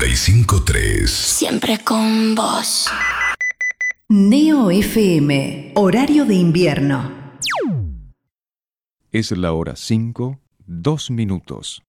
95.3. Siempre con vos. Neo FM, horario de invierno. Es la hora 5, 2 minutos.